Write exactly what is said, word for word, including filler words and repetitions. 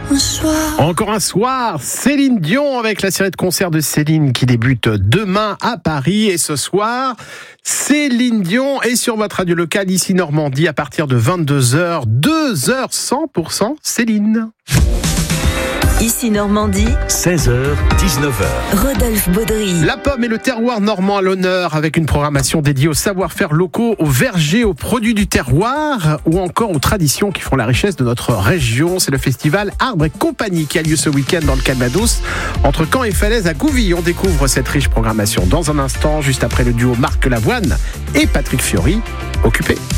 un soir. Encore un soir, Céline Dion avec la série de concerts de Céline qui débute demain à Paris. Et ce soir, Céline Dion est sur votre radio locale ici Normandie à partir de vingt-deux heures. deux heures cent pour cent Céline. Ici Normandie, seize heures, dix-neuf heures. Rodolphe Baudry. La pomme et le terroir normand à l'honneur avec une programmation dédiée aux savoir-faire locaux, aux vergers, aux produits du terroir ou encore aux traditions qui font la richesse de notre région. C'est le festival Arbre et Compagnie qui a lieu ce week-end dans le Calvados entre Caen et Falaise à Gouvy. On découvre cette riche programmation dans un instant, juste après le duo Marc Lavoine et Patrick Fiori. Occupé.